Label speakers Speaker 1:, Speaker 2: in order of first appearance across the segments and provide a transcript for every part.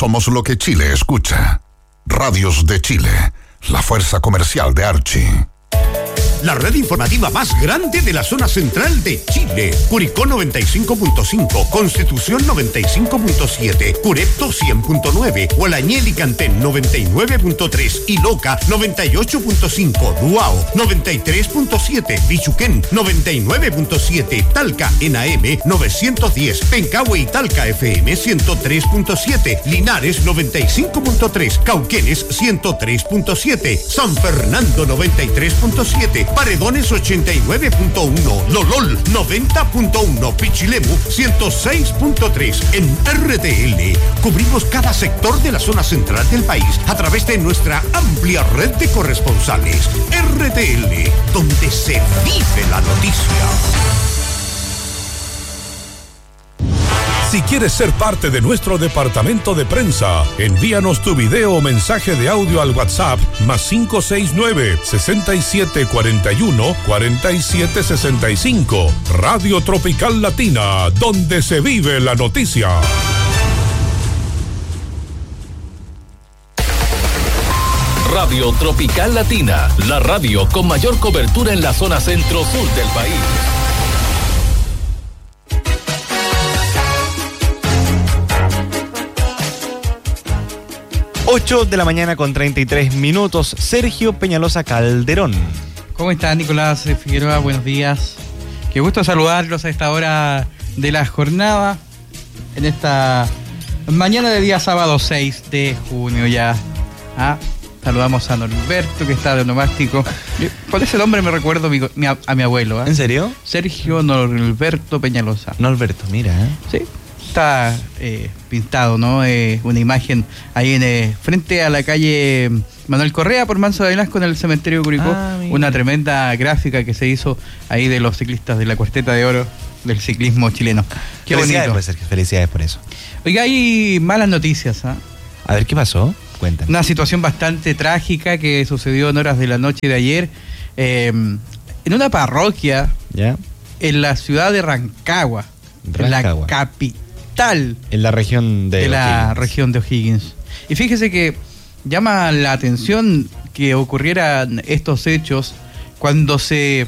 Speaker 1: Somos lo que Chile escucha. Radios de Chile, la fuerza comercial de Archie.
Speaker 2: La red informativa más grande de la zona central de Chile. Curicó 95.5, Constitución 95.7, Curepto 100.9, Hualañel y Cantén 99.3 y Loca 98.5, Duao 93.7, Bichuquén 99.7, Talca en AM 910, Pencahue y Talca FM 103.7, Linares 95.3, Cauquenes 103.7, San Fernando 93.7, Paredones 89.1, Lolol 90.1, Pichilemu 106.3. En RTL cubrimos cada sector de la zona central del país a través de nuestra amplia red de corresponsales. RTL, donde se vive la noticia.
Speaker 3: Si quieres ser parte de nuestro departamento de prensa, envíanos tu video o mensaje de audio al WhatsApp +569 6741 4765. Radio Tropical Latina, donde se vive la noticia.
Speaker 4: Radio Tropical Latina, la radio con mayor cobertura en la zona centro-sur del país.
Speaker 5: 8 de la mañana con 33 minutos. Sergio Peñalosa Calderón.
Speaker 6: ¿Cómo está Nicolás Figueroa? Buenos días. Qué gusto saludarlos a esta hora de la jornada, en esta mañana de día sábado 6 de junio ya. Saludamos a Norberto, que está de onomástico. Por ese nombre me recuerdo a mi abuelo.
Speaker 5: ¿En serio?
Speaker 6: Sergio Norberto Peñalosa.
Speaker 5: Norberto, mira.
Speaker 6: Sí. Está pintado, ¿no? Una imagen ahí frente a la calle Manuel Correa por Manso de Velasco en el cementerio de Curicó. Una tremenda gráfica que se hizo ahí de los ciclistas de la Cuarteta de Oro del ciclismo chileno. Qué bonito.
Speaker 5: Sergio, felicidades por eso.
Speaker 6: Oiga, hay malas noticias. A
Speaker 5: ver, ¿qué pasó? Cuéntame.
Speaker 6: Una situación bastante trágica que sucedió en horas de la noche de ayer en una parroquia en la ciudad de Rancagua. La capital.
Speaker 5: En la región
Speaker 6: de O'Higgins. Y fíjese que llama la atención que ocurrieran estos hechos cuando se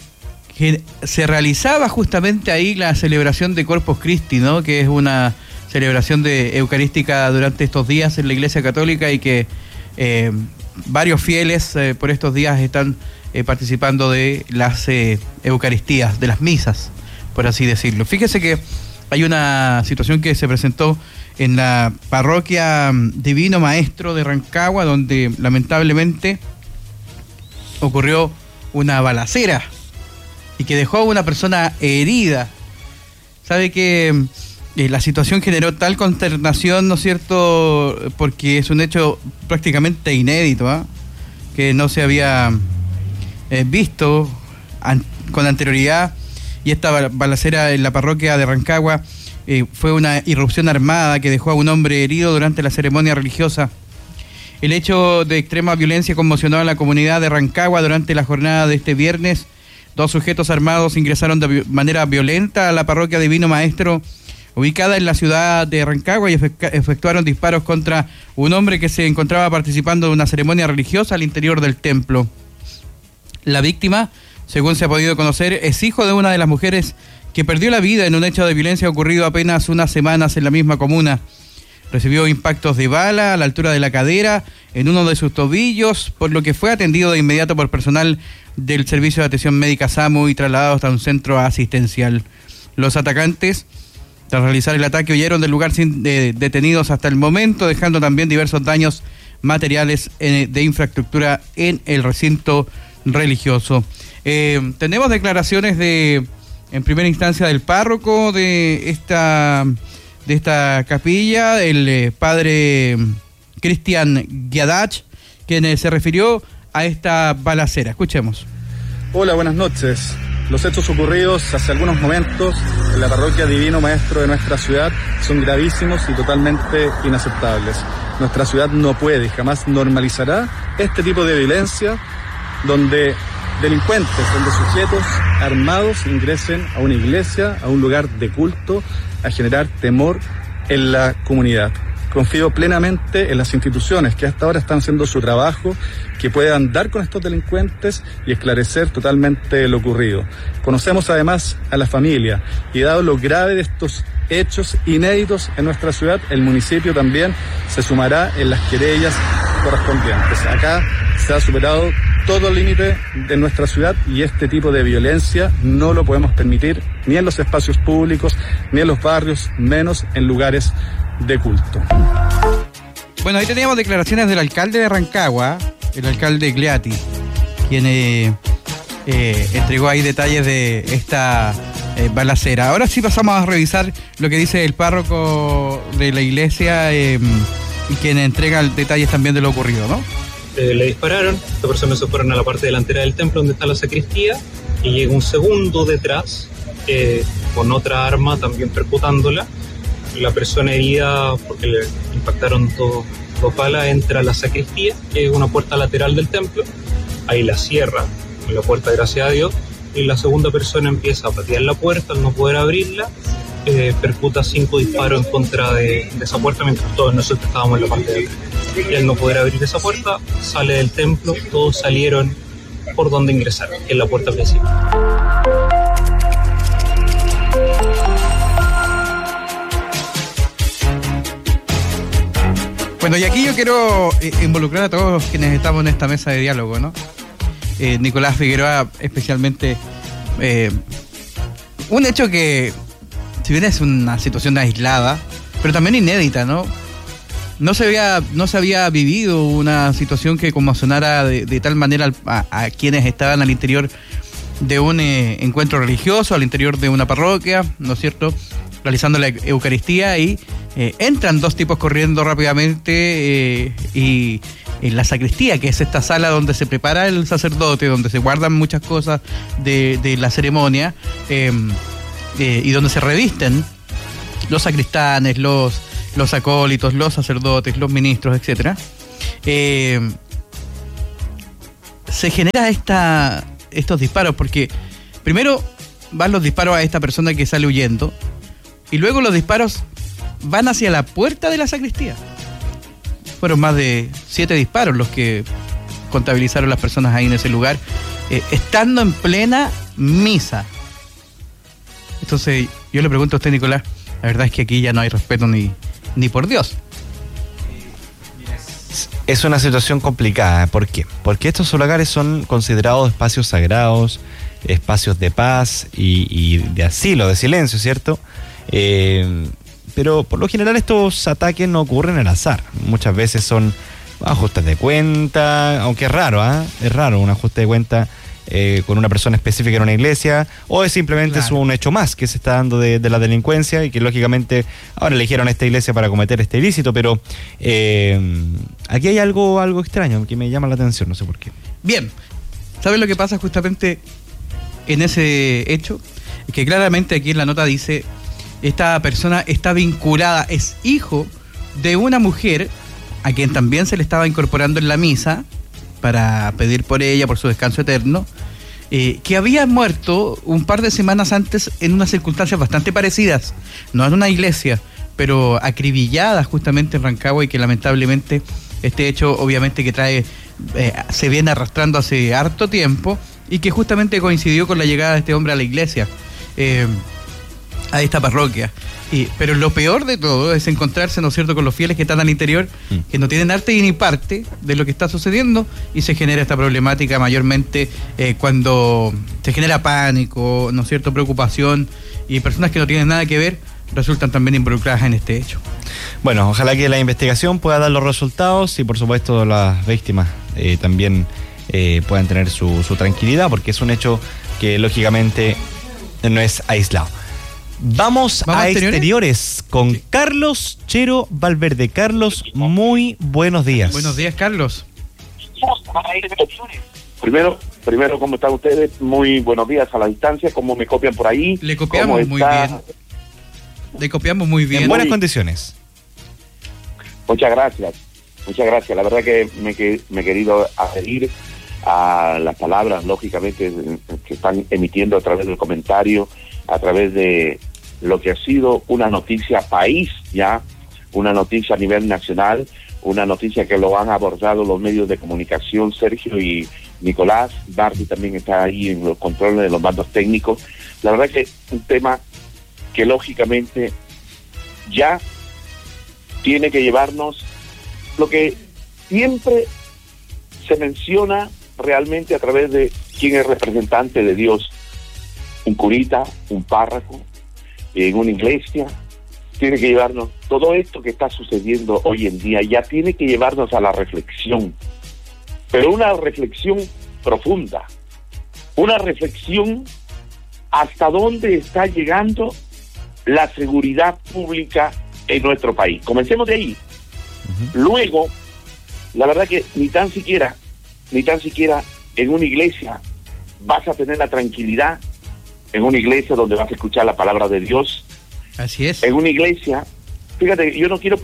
Speaker 6: realizaba justamente ahí la celebración de Corpus Christi, ¿no? Que es una celebración eucarística durante estos días en la Iglesia Católica y que varios fieles por estos días están participando de las Eucaristías, de las misas, por así decirlo. Fíjese que hay una situación que se presentó en la parroquia Divino Maestro de Rancagua, donde lamentablemente ocurrió una balacera y que dejó a una persona herida. Sabe que la situación generó tal consternación, ¿no es cierto?, porque es un hecho prácticamente inédito, que no se había visto con anterioridad. Y esta balacera en la parroquia de Rancagua fue una irrupción armada que dejó a un hombre herido durante la ceremonia religiosa. El hecho de extrema violencia conmocionó a la comunidad de Rancagua durante la jornada de este viernes. 2 sujetos armados ingresaron de manera violenta a la parroquia Divino Maestro, ubicada en la ciudad de Rancagua, y efectuaron disparos contra un hombre que se encontraba participando de una ceremonia religiosa al interior del templo. La víctima, según se ha podido conocer, es hijo de una de las mujeres que perdió la vida en un hecho de violencia ocurrido apenas unas semanas en la misma comuna. Recibió impactos de bala a la altura de la cadera, en uno de sus tobillos, por lo que fue atendido de inmediato por personal del Servicio de Atención Médica SAMU y trasladado hasta un centro asistencial. Los atacantes, tras realizar el ataque, huyeron del lugar sin detenidos hasta el momento, dejando también diversos daños materiales de infraestructura en el recinto religioso. Tenemos declaraciones en primera instancia del párroco de esta capilla, el padre Cristian Giadach, quien se refirió a esta balacera. Escuchemos.
Speaker 7: Hola, buenas noches. Los hechos ocurridos hace algunos momentos en la parroquia Divino Maestro de nuestra ciudad son gravísimos y totalmente inaceptables. Nuestra ciudad no puede y jamás normalizará este tipo de violencia donde delincuentes, donde sujetos armados ingresen a una iglesia, a un lugar de culto, a generar temor en la comunidad. Confío plenamente en las instituciones que hasta ahora están haciendo su trabajo, que puedan dar con estos delincuentes y esclarecer totalmente lo ocurrido. Conocemos además a la familia y dado lo grave de estos hechos inéditos en nuestra ciudad, el municipio también se sumará en las querellas correspondientes. Acá se ha superado todo el límite de nuestra ciudad y este tipo de violencia no lo podemos permitir ni en los espacios públicos, ni en los barrios, menos en lugares de culto.
Speaker 6: Bueno, ahí teníamos declaraciones del alcalde de Rancagua, el alcalde Gleati, quien entregó ahí detalles de esta balacera. Ahora sí pasamos a revisar lo que dice el párroco de la iglesia y quien entrega detalles también de lo ocurrido, ¿no?
Speaker 8: Le dispararon, estas personas se fueron a la parte delantera del templo donde está la sacristía y llega un segundo detrás con otra arma también percutándola. La persona herida, porque le impactaron dos balas, entra a la sacristía, que es una puerta lateral del templo, ahí la cierra, la puerta gracias a Dios, y la segunda persona empieza a patear la puerta, al no poder abrirla, percuta 5 disparos en contra de esa puerta mientras todos nosotros estábamos en la parte de atrás. Y al no poder abrir esa puerta, sale del templo, todos salieron por donde ingresaron, que es la puerta principal.
Speaker 6: Bueno, y aquí yo quiero involucrar a todos quienes estamos en esta mesa de diálogo, ¿no? Nicolás Figueroa, especialmente, un hecho que, si bien es una situación aislada, pero también inédita, ¿no? No se había vivido una situación que conmocionara de tal manera a quienes estaban al interior de un encuentro religioso, al interior de una parroquia, ¿no es cierto?, realizando la Eucaristía y entran dos tipos corriendo rápidamente y en la sacristía, que es esta sala donde se prepara el sacerdote, donde se guardan muchas cosas de la ceremonia y donde se revisten los sacristanes, los acólitos, los sacerdotes, los ministros, etcétera. Se genera estos disparos porque primero van los disparos a esta persona que sale huyendo y luego los disparos van hacia la puerta de la sacristía. Fueron más de 7 disparos los que contabilizaron las personas ahí en ese lugar, estando en plena misa. Entonces yo le pregunto a usted, Nicolás, la verdad es que aquí ya no hay respeto ni por Dios.
Speaker 5: Es una situación complicada. ¿Por qué? Porque estos lugares son considerados espacios sagrados, espacios de paz y de asilo, de silencio, ¿cierto? Pero por lo general estos ataques no ocurren al azar. Muchas veces son ajustes de cuenta, aunque es raro, es raro un ajuste de cuenta con una persona específica en una iglesia, o es simplemente claro, es un hecho más que se está dando de la delincuencia y que lógicamente ahora eligieron esta iglesia para cometer este ilícito, pero aquí hay algo extraño que me llama la atención, no sé por qué.
Speaker 6: Bien, ¿sabes lo que pasa justamente en ese hecho? Que claramente aquí en la nota dice, esta persona está vinculada, es hijo de una mujer a quien también se le estaba incorporando en la misa para pedir por ella, por su descanso eterno, que había muerto un par de semanas antes en unas circunstancias bastante parecidas, no en una iglesia, pero acribilladas justamente en Rancagua, y que lamentablemente este hecho obviamente que trae, se viene arrastrando hace harto tiempo y que justamente coincidió con la llegada de este hombre a la iglesia, a esta parroquia. Pero lo peor de todo es encontrarse, ¿no es cierto?, con los fieles que están al interior, que no tienen arte ni parte de lo que está sucediendo, y se genera esta problemática mayormente cuando se genera pánico, ¿no es cierto?, preocupación, y personas que no tienen nada que ver resultan también involucradas en este hecho.
Speaker 5: Bueno, ojalá que la investigación pueda dar los resultados y por supuesto las víctimas también puedan tener su tranquilidad, porque es un hecho que lógicamente no es aislado. Vamos a exteriores con Carlos Chero Valverde. Carlos, muy buenos días.
Speaker 6: Buenos días, Carlos.
Speaker 9: Primero, ¿cómo están ustedes? Muy buenos días a la distancia. ¿Cómo me copian por ahí?
Speaker 6: Le copiamos muy bien. Le copiamos muy bien.
Speaker 5: En buenas condiciones.
Speaker 9: Muchas gracias. La verdad que me he querido adherir a las palabras, lógicamente, que están emitiendo a través del comentario, a través de lo que ha sido una noticia país ya, una noticia a nivel nacional, una noticia que lo han abordado los medios de comunicación, Sergio y Nicolás. Marty también está ahí en los controles de los mandos técnicos. La verdad que es un tema que lógicamente ya tiene que llevarnos lo que siempre se menciona realmente a través de quién es representante de Dios, un curita, un párroco, en una iglesia. Tiene que llevarnos, todo esto que está sucediendo hoy en día ya tiene que llevarnos a la reflexión, pero una reflexión profunda, una reflexión hasta dónde está llegando la seguridad pública en nuestro país. Comencemos de ahí. Luego, la verdad que ni tan siquiera en una iglesia vas a tener la tranquilidad, en una iglesia donde vas a escuchar la palabra de Dios.
Speaker 6: Así es.
Speaker 9: En una iglesia, fíjate, yo no quiero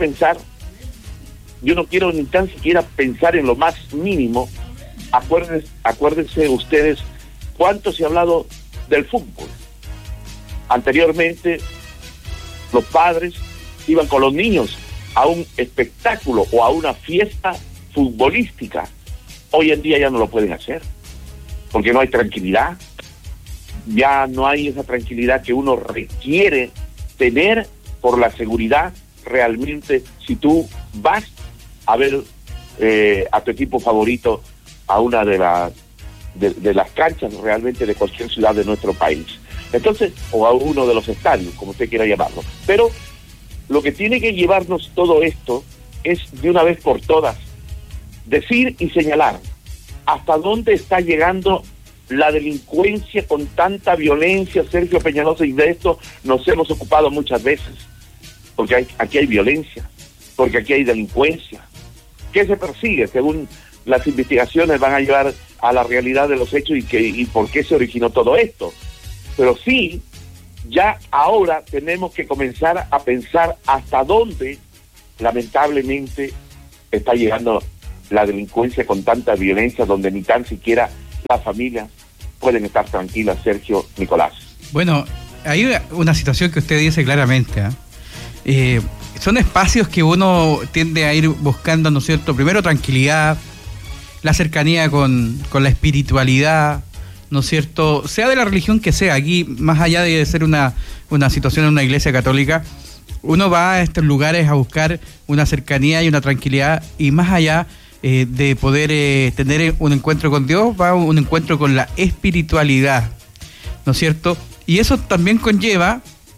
Speaker 9: ni tan siquiera pensar en lo más mínimo. Acuérdense ustedes cuánto se ha hablado del fútbol. Anteriormente, los padres iban con los niños a un espectáculo o a una fiesta futbolística. Hoy en día ya no lo pueden hacer, porque no hay tranquilidad. Ya no hay esa tranquilidad que uno requiere tener por la seguridad realmente si tú vas a ver a tu equipo favorito a una de las canchas realmente de cualquier ciudad de nuestro país. Entonces, o a uno de los estadios, como usted quiera llamarlo. Pero lo que tiene que llevarnos todo esto es de una vez por todas decir y señalar hasta dónde está llegando la delincuencia con tanta violencia, Sergio Peñalosa, y de esto nos hemos ocupado muchas veces, porque aquí hay violencia, porque aquí hay delincuencia. ¿Qué se persigue? Según las investigaciones van a llevar a la realidad de los hechos y por qué se originó todo esto. Pero sí, ya ahora tenemos que comenzar a pensar hasta dónde, lamentablemente, está llegando la delincuencia con tanta violencia, donde ni tan siquiera las familias pueden estar tranquilas, Sergio, Nicolás.
Speaker 6: Bueno, hay una situación que usted dice claramente, son espacios que uno tiende a ir buscando, ¿no es cierto? Primero, tranquilidad, la cercanía con la espiritualidad, ¿no es cierto? Sea de la religión que sea, aquí, más allá de ser una situación en una iglesia católica, uno va a estos lugares a buscar una cercanía y una tranquilidad, y más allá de poder tener un encuentro con Dios, va a un encuentro con la espiritualidad, ¿no es cierto? Y eso también conlleva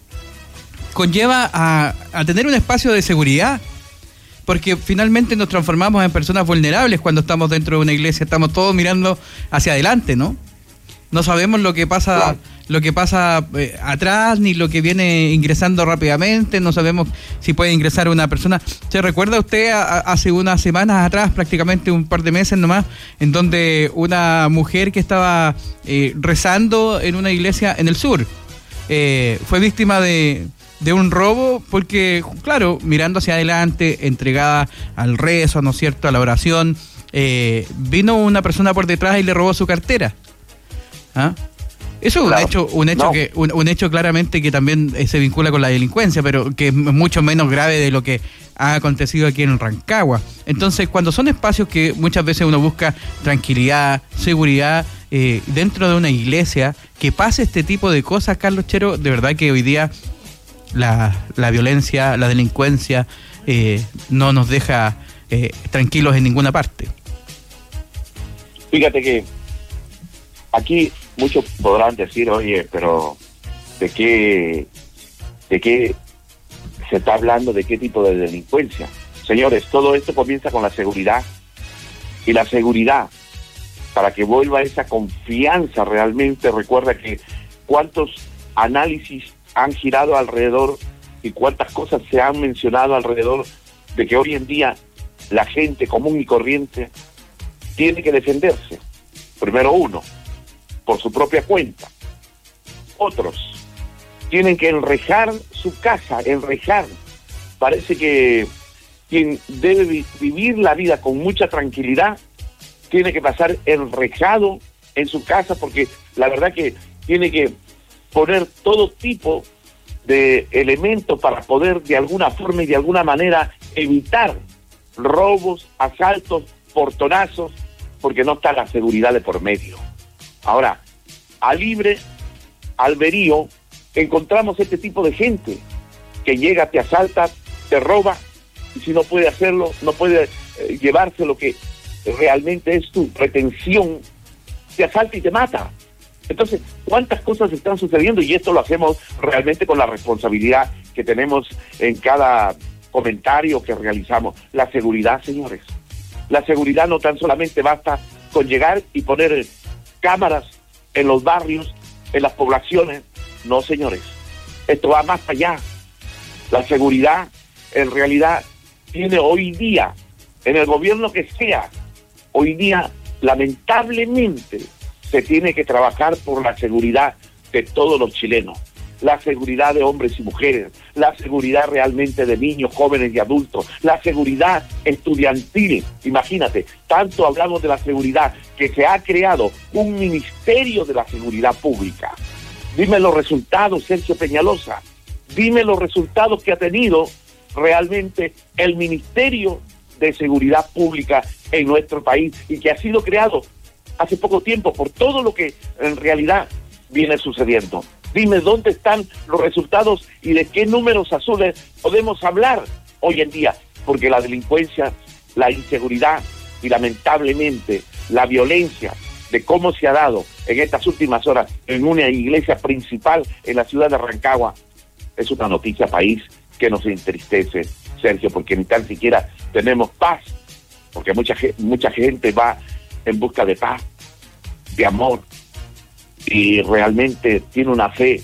Speaker 6: a tener un espacio de seguridad, porque finalmente nos transformamos en personas vulnerables cuando estamos dentro de una iglesia, estamos todos mirando hacia adelante, ¿no? No sabemos lo que pasa atrás, ni lo que viene ingresando rápidamente, no sabemos si puede ingresar una persona. ¿Se recuerda usted hace unas semanas atrás, prácticamente un par de meses nomás, en donde una mujer que estaba rezando en una iglesia en el sur fue víctima de un robo porque, claro, mirando hacia adelante, entregada al rezo, ¿no es cierto?, a la oración, vino una persona por detrás y le robó su cartera? ¿Ah? Eso es un hecho claramente que también se vincula con la delincuencia, pero que es mucho menos grave de lo que ha acontecido aquí en Rancagua. Entonces, cuando son espacios que muchas veces uno busca tranquilidad, seguridad, dentro de una iglesia, que pase este tipo de cosas, Carlos Chero, de verdad que hoy día la violencia, la delincuencia no nos deja tranquilos en ninguna parte.
Speaker 9: Fíjate que aquí muchos podrán decir, oye, pero ¿de qué se está hablando? ¿De qué tipo de delincuencia? Señores, todo esto comienza con la seguridad. Y la seguridad, para que vuelva esa confianza realmente, recuerda que cuántos análisis han girado alrededor y cuántas cosas se han mencionado alrededor de que hoy en día la gente común y corriente tiene que defenderse. Primero uno, por su propia cuenta. Otros tienen que enrejar su casa, enrejar. Parece que quien debe vivir la vida con mucha tranquilidad tiene que pasar enrejado en su casa, porque la verdad que tiene que poner todo tipo de elementos para poder de alguna forma y de alguna manera evitar robos, asaltos, portonazos, porque no está la seguridad de por medio. Ahora, a libre albedrío encontramos este tipo de gente que llega, te asalta, te roba, y si no puede hacerlo, no puede llevarse lo que realmente es tu pretensión, te asalta y te mata. Entonces, ¿cuántas cosas están sucediendo? Y esto lo hacemos realmente con la responsabilidad que tenemos en cada comentario que realizamos. La seguridad, señores. La seguridad no tan solamente basta con llegar y poner cámaras en los barrios, en las poblaciones. No, señores. Esto va más allá. La seguridad, en realidad, tiene hoy día, en el gobierno que sea, hoy día, lamentablemente, se tiene que trabajar por la seguridad de todos los chilenos, la seguridad de hombres y mujeres, la seguridad realmente de niños, jóvenes y adultos, la seguridad estudiantil. Imagínate, tanto hablamos de la seguridad que se ha creado un ministerio de la seguridad pública. Dime los resultados, Sergio Peñalosa, dime los resultados que ha tenido realmente el Ministerio de Seguridad Pública en nuestro país y que ha sido creado hace poco tiempo por todo lo que en realidad viene sucediendo. Dime dónde están los resultados y de qué números azules podemos hablar hoy en día, porque la delincuencia, la inseguridad y lamentablemente la violencia de cómo se ha dado en estas últimas horas en una iglesia principal en la ciudad de Rancagua es una noticia país que nos entristece, Sergio, porque ni tan siquiera tenemos paz, porque mucha gente va en busca de paz, de amor, y realmente tiene una fe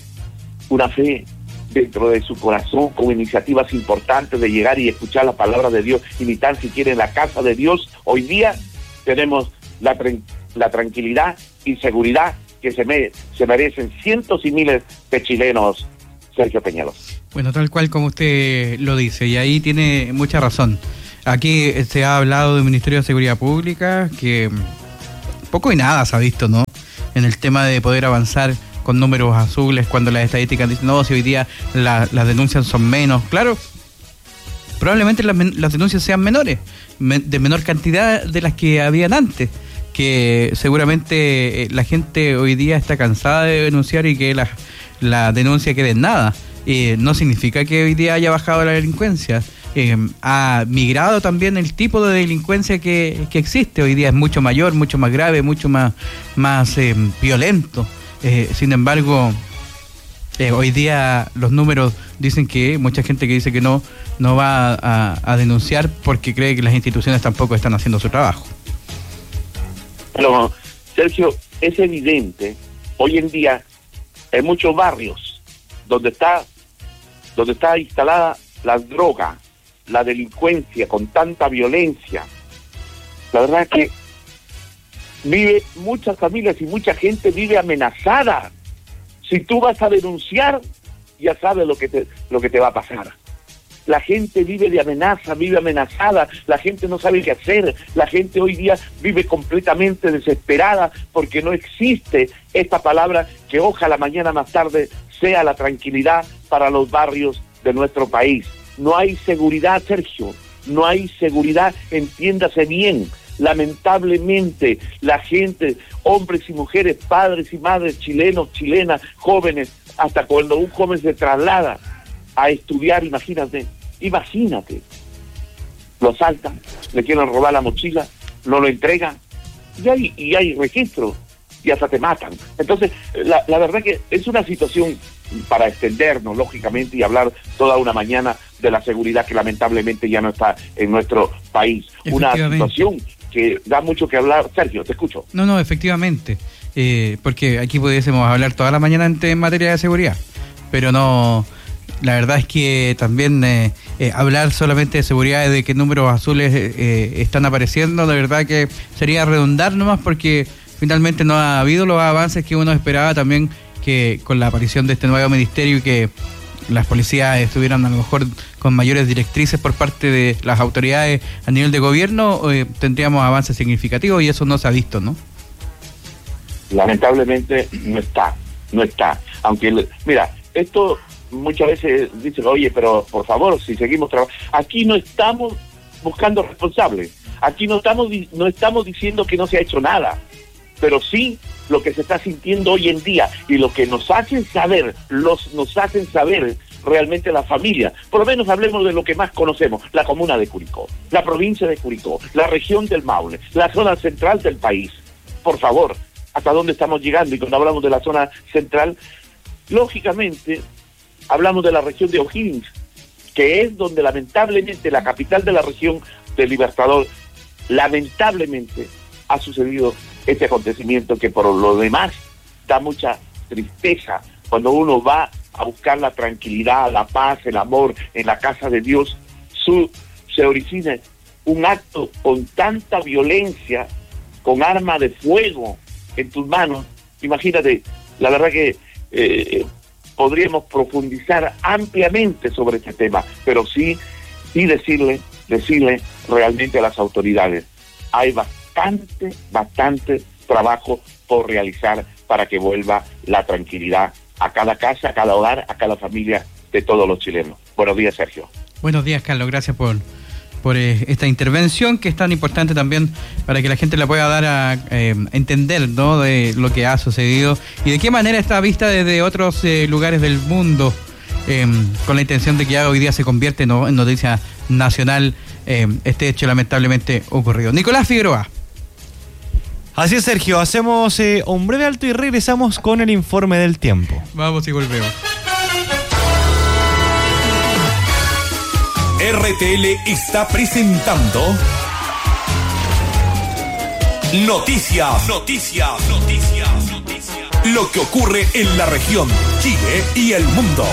Speaker 9: dentro de su corazón con iniciativas importantes de llegar y escuchar la palabra de Dios, y ni tan siquiera en la casa de Dios hoy día tenemos la tranquilidad y seguridad que se merecen cientos y miles de chilenos, Sergio Peñalosa.
Speaker 6: Bueno, tal cual como usted lo dice, y ahí tiene mucha razón. Aquí se ha hablado del Ministerio de Seguridad Pública, que poco y nada se ha visto, ¿no? En el tema de poder avanzar con números azules, cuando las estadísticas dicen, no, si hoy día las denuncias son menos. Claro, probablemente las denuncias sean menores, de menor cantidad de las que habían antes, que seguramente la gente hoy día está cansada de denunciar y que la denuncia quede en nada. No significa que hoy día haya bajado la delincuencia. Ha migrado también el tipo de delincuencia que existe. Hoy día es mucho mayor, mucho más grave, mucho más violento. Sin embargo, hoy día los números dicen que mucha gente que dice que no va a denunciar porque cree que las instituciones tampoco están haciendo su trabajo.
Speaker 9: Pero, Sergio, es evidente, hoy en día, en muchos barrios, donde está instalada la droga, la delincuencia con tanta violencia, la verdad es que vive muchas familias y mucha gente vive amenazada. Si tú vas a denunciar, ya sabes lo que te va a pasar. La gente vive de amenaza, vive amenazada, la gente no sabe qué hacer, la gente hoy día vive completamente desesperada porque no existe esta palabra que ojalá mañana más tarde sea la tranquilidad para los barrios de nuestro país. No hay seguridad, Sergio, no hay seguridad, entiéndase bien. Lamentablemente la gente, hombres y mujeres, padres y madres, chilenos, chilenas, jóvenes, hasta cuando un joven se traslada a estudiar, imagínate, lo asaltan, le quieren robar la mochila, no lo entregan, y hay registro, y hasta te matan. Entonces, la verdad que es una situación para extendernos, lógicamente, y hablar toda una mañana de la seguridad que lamentablemente ya no está en nuestro país. Una situación que da mucho que hablar. Sergio, te escucho.
Speaker 6: No, efectivamente, porque aquí pudiésemos hablar toda la mañana en materia de seguridad, pero no, la verdad es que también hablar solamente de seguridad, de qué números azules están apareciendo, de verdad que sería redundar nomás, porque finalmente no ha habido los avances que uno esperaba también, que con la aparición de este nuevo ministerio y que las policías estuvieran a lo mejor con mayores directrices por parte de las autoridades a nivel de gobierno, tendríamos avances significativos, y eso no se ha visto, ¿no?
Speaker 9: Lamentablemente no está. Aunque, mira, esto muchas veces dicen, oye, pero por favor, si seguimos trabajando, aquí no estamos buscando responsables, aquí no estamos diciendo que no se ha hecho nada, pero sí lo que se está sintiendo hoy en día y lo que nos hacen saber realmente la familia. Por lo menos hablemos de lo que más conocemos, la comuna de Curicó, la provincia de Curicó, la región del Maule, la zona central del país. Por favor, ¿hasta dónde estamos llegando? Y cuando hablamos de la zona central, lógicamente hablamos de la región de O'Higgins, que es donde lamentablemente la capital de la región del Libertador, lamentablemente ha sucedido este acontecimiento que por lo demás da mucha tristeza cuando uno va a buscar la tranquilidad, la paz, el amor en la casa de Dios, se origina un acto con tanta violencia, con arma de fuego en tus manos. Imagínate, la verdad que podríamos profundizar ampliamente sobre este tema, pero sí decirle realmente a las autoridades, hay bastante trabajo por realizar para que vuelva la tranquilidad a cada casa, a cada hogar, a cada familia de todos los chilenos. Buenos días, Sergio.
Speaker 6: Buenos días, Carlos. Gracias por esta intervención que es tan importante también para que la gente la pueda dar a entender, ¿no?, de lo que ha sucedido y de qué manera está vista desde otros lugares del mundo, con la intención de que ya hoy día se convierte en noticia nacional este hecho lamentablemente ocurrido. Nicolás Figueroa.
Speaker 5: Así es, Sergio, hacemos un breve alto y regresamos con el informe del tiempo.
Speaker 6: Vamos y volvemos.
Speaker 3: RTL está presentando Noticias. Lo que ocurre en la región, Chile y el mundo.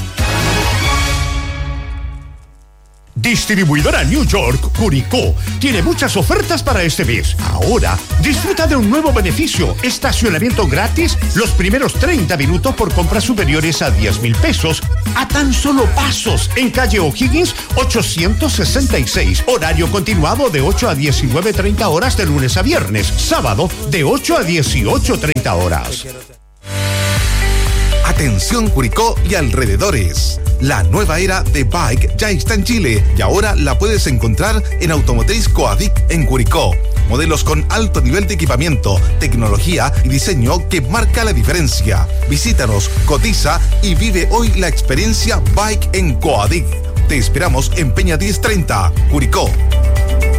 Speaker 2: Distribuidora New York, Curicó, tiene muchas ofertas para este mes. Ahora, disfruta de un nuevo beneficio, estacionamiento gratis los primeros 30 minutos por compras superiores a 10,000 pesos, a tan solo pasos, en calle O'Higgins 866, horario continuado de 8 a 19:30 horas de lunes a viernes, sábado de 8 a 18:30 horas.
Speaker 1: Atención Curicó y alrededores. La nueva era de Bike ya está en Chile y ahora la puedes encontrar en Automotriz Coadic en Curicó. Modelos con alto nivel de equipamiento, tecnología y diseño que marca la diferencia. Visítanos, cotiza y vive hoy la experiencia Bike en Coadic. Te esperamos en Peña 1030, Curicó.